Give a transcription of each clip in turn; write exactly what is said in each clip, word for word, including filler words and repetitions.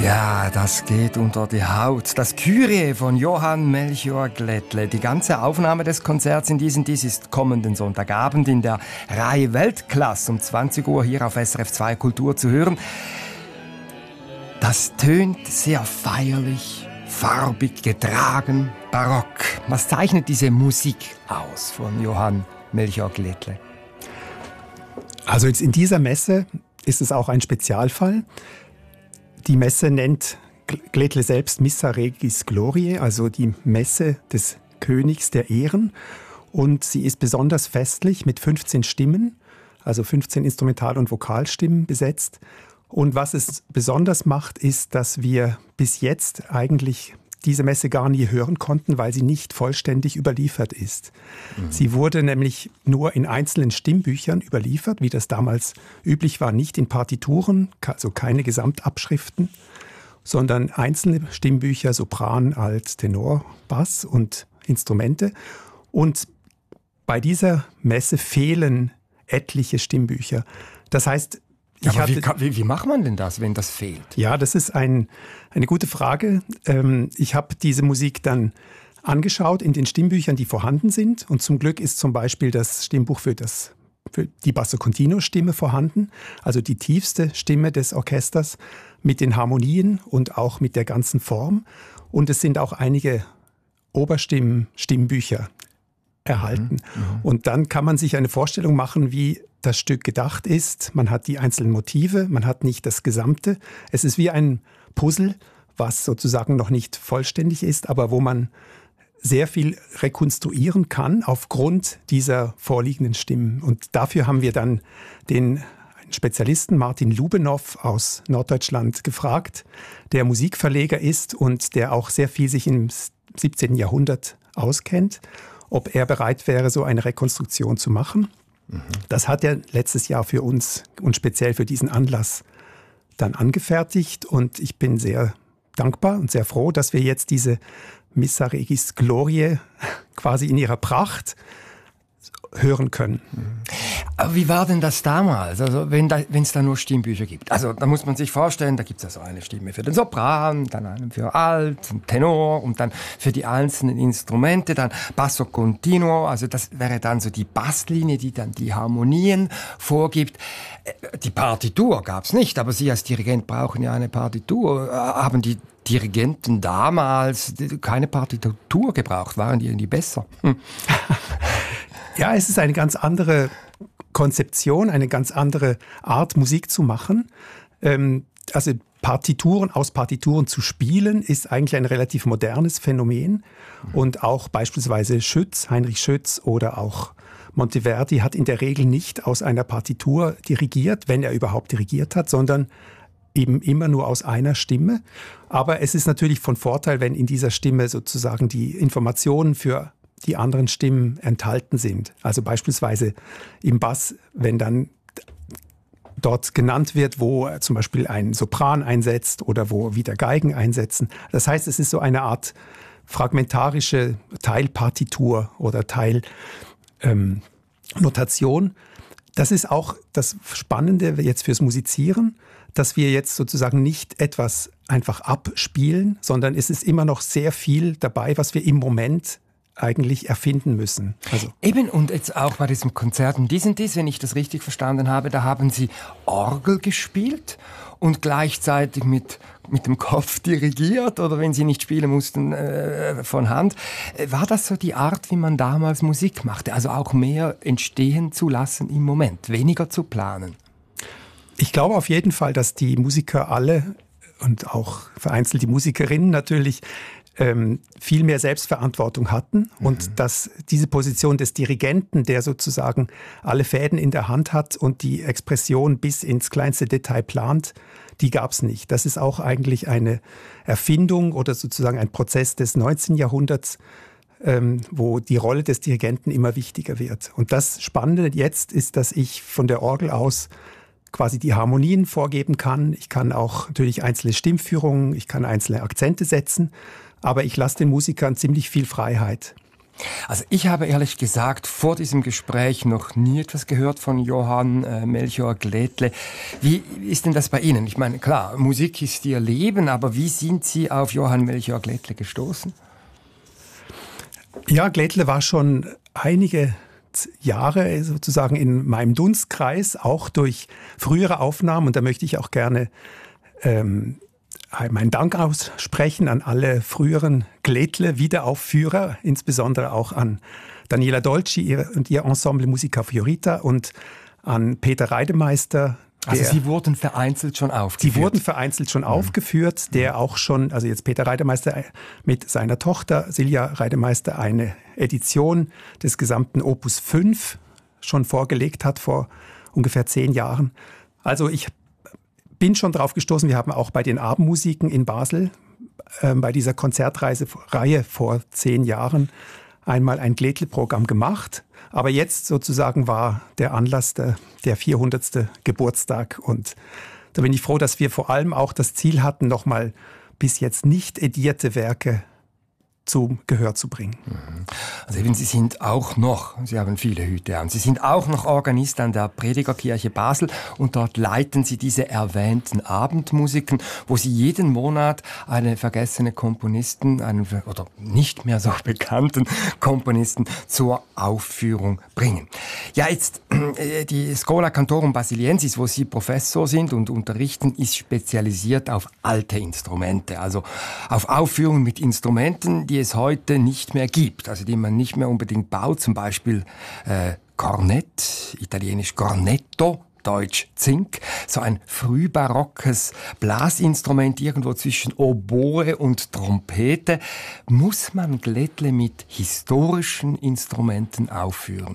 Ja, das geht unter die Haut. Das Kyrie von Johann Melchior Glättle. Die ganze Aufnahme des Konzerts in diesem Dies ist kommenden Sonntagabend in der Reihe Weltklasse um zwanzig Uhr hier auf S R F zwei Kultur zu hören. Das tönt sehr feierlich, farbig, getragen, barock. Was zeichnet diese Musik aus von Johann Melchior Glättle? Also jetzt in dieser Messe ist es auch ein Spezialfall. Die Messe nennt Glättle selbst Missa Regis Gloriae, also die Messe des Königs der Ehren. Und sie ist besonders festlich mit fünfzehn Stimmen, also fünfzehn Instrumental- und Vokalstimmen besetzt. Und was es besonders macht, ist, dass wir bis jetzt eigentlich diese Messe gar nie hören konnten, weil sie nicht vollständig überliefert ist. Mhm. Sie wurde nämlich nur in einzelnen Stimmbüchern überliefert, wie das damals üblich war, nicht in Partituren, also keine Gesamtabschriften, sondern einzelne Stimmbücher, Sopran, Alt, Tenor, Bass und Instrumente. Und bei dieser Messe fehlen etliche Stimmbücher. Das heißt, Ich Aber wie, wie, wie macht man denn das, wenn das fehlt? Ja, das ist ein, eine gute Frage. Ähm, ich habe diese Musik dann angeschaut in den Stimmbüchern, die vorhanden sind. Und zum Glück ist zum Beispiel das Stimmbuch für, das, für die Basso Continuo Stimme vorhanden, also die tiefste Stimme des Orchesters mit den Harmonien und auch mit der ganzen Form. Und es sind auch einige Oberstimmen-Stimmbücher erhalten. Mhm. Und dann kann man sich eine Vorstellung machen, wie das Stück gedacht ist. Man hat die einzelnen Motive, man hat nicht das Gesamte. Es ist wie ein Puzzle, was sozusagen noch nicht vollständig ist, aber wo man sehr viel rekonstruieren kann aufgrund dieser vorliegenden Stimmen. Und dafür haben wir dann den Spezialisten Martin Lubenow aus Norddeutschland gefragt, der Musikverleger ist und der auch sehr viel sich im siebzehnten Jahrhundert auskennt, ob er bereit wäre, so eine Rekonstruktion zu machen. Das hat er letztes Jahr für uns und speziell für diesen Anlass dann angefertigt. Und ich bin sehr dankbar und sehr froh, dass wir jetzt diese Missa Regis Gloriae quasi in ihrer Pracht hören können. Aber wie war denn das damals, also wenn da, wenn es da nur Stimmbücher gibt? Also da muss man sich vorstellen, da gibt es also eine Stimme für den Sopran, dann eine für Alt, einen Tenor und dann für die einzelnen Instrumente, dann Basso Continuo, also das wäre dann so die Basslinie, die dann die Harmonien vorgibt. Die Partitur gab es nicht, aber Sie als Dirigent brauchen ja eine Partitur. Haben die Dirigenten damals keine Partitur gebraucht? Waren die irgendwie besser? Hm. Ja, es ist eine ganz andere Konzeption, eine ganz andere Art, Musik zu machen. Ähm, also Partituren, aus Partituren zu spielen, ist eigentlich ein relativ modernes Phänomen. Und auch beispielsweise Schütz, Heinrich Schütz oder auch Monteverdi hat in der Regel nicht aus einer Partitur dirigiert, wenn er überhaupt dirigiert hat, sondern eben immer nur aus einer Stimme. Aber es ist natürlich von Vorteil, wenn in dieser Stimme sozusagen die Informationen für die anderen Stimmen enthalten sind. Also beispielsweise im Bass, wenn dann dort genannt wird, wo zum Beispiel ein Sopran einsetzt oder wo wieder Geigen einsetzen. Das heißt, es ist so eine Art fragmentarische Teilpartitur oder Teilnotation. Ähm, das ist auch das Spannende jetzt fürs Musizieren, dass wir jetzt sozusagen nicht etwas einfach abspielen, sondern es ist immer noch sehr viel dabei, was wir im Moment eigentlich erfinden müssen. Also Eben, und jetzt auch bei diesem Konzert um diesen Dies, wenn ich das richtig verstanden habe, da haben Sie Orgel gespielt und gleichzeitig mit, mit dem Kopf dirigiert oder wenn Sie nicht spielen mussten, äh, von Hand. War das so die Art, wie man damals Musik machte? Also auch mehr entstehen zu lassen im Moment, weniger zu planen? Ich glaube auf jeden Fall, dass die Musiker alle und auch vereinzelt die Musikerinnen natürlich Ähm, viel mehr Selbstverantwortung hatten mhm. und dass diese Position des Dirigenten, der sozusagen alle Fäden in der Hand hat und die Expression bis ins kleinste Detail plant, die gab es nicht. Das ist auch eigentlich eine Erfindung oder sozusagen ein Prozess des neunzehnten Jahrhunderts, ähm, wo die Rolle des Dirigenten immer wichtiger wird. Und das Spannende jetzt ist, dass ich von der Orgel aus quasi die Harmonien vorgeben kann. Ich kann auch natürlich einzelne Stimmführungen, ich kann einzelne Akzente setzen, aber ich lasse den Musikern ziemlich viel Freiheit. Also ich habe ehrlich gesagt vor diesem Gespräch noch nie etwas gehört von Johann äh, Melchior Glättle. Wie ist denn das bei Ihnen? Ich meine, klar, Musik ist Ihr Leben, aber wie sind Sie auf Johann Melchior Glättle gestoßen? Ja, Glättle war schon einige Jahre sozusagen in meinem Dunstkreis, auch durch frühere Aufnahmen. Und da möchte ich auch gerne ähm, meinen Dank aussprechen an alle früheren Glättle-Wiederaufführer, insbesondere auch an Daniela Dolci und ihr Ensemble Musica Fiorita und an Peter Reidemeister. Also Sie wurden vereinzelt schon aufgeführt? Die wurden vereinzelt schon mhm. aufgeführt, der auch schon, also jetzt Peter Reidemeister mit seiner Tochter Silja Reidemeister eine Edition des gesamten Opus fünf schon vorgelegt hat vor ungefähr zehn Jahren. Also ich bin schon drauf gestoßen, wir haben auch bei den Abendmusiken in Basel äh, bei dieser Konzertreihe vor zehn Jahren einmal ein Glättle-Programm gemacht. Aber jetzt sozusagen war der Anlass der, der vierhundertste Geburtstag. Und da bin ich froh, dass wir vor allem auch das Ziel hatten, nochmal bis jetzt nicht edierte Werke zum Gehör zu bringen. Also eben, Sie sind auch noch, Sie haben viele Hüte an, Sie sind auch noch Organist an der Predigerkirche Basel und dort leiten Sie diese erwähnten Abendmusiken, wo Sie jeden Monat eine vergessene Komponisten, einen oder nicht mehr so bekannten Komponisten zur Aufführung bringen. Ja, jetzt die Schola Cantorum Basiliensis, wo Sie Professor sind und unterrichten, ist spezialisiert auf alte Instrumente, also auf Aufführungen mit Instrumenten, die es heute nicht mehr gibt, also die man nicht mehr unbedingt baut, zum Beispiel äh, Kornett, italienisch Cornetto, deutsch Zink, so ein frühbarockes Blasinstrument irgendwo zwischen Oboe und Trompete. Muss man Glättle mit historischen Instrumenten aufführen?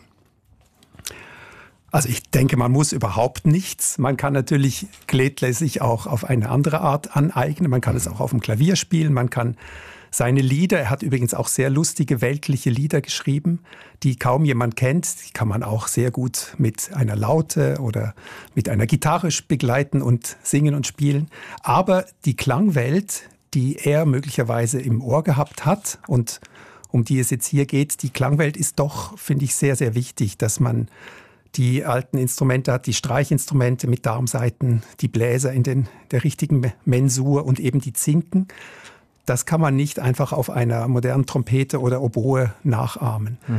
Also ich denke, man muss überhaupt nichts. Man kann natürlich Glättle sich auch auf eine andere Art aneignen. Man kann es auch auf dem Klavier spielen, man kann seine Lieder, er hat übrigens auch sehr lustige weltliche Lieder geschrieben, die kaum jemand kennt. Die kann man auch sehr gut mit einer Laute oder mit einer Gitarre begleiten und singen und spielen. Aber die Klangwelt, die er möglicherweise im Ohr gehabt hat und um die es jetzt hier geht, die Klangwelt ist doch, finde ich, sehr, sehr wichtig, dass man die alten Instrumente hat, die Streichinstrumente mit Darmsaiten, die Bläser in den, der richtigen Mensur und eben die Zinken. Das kann man nicht einfach auf einer modernen Trompete oder Oboe nachahmen.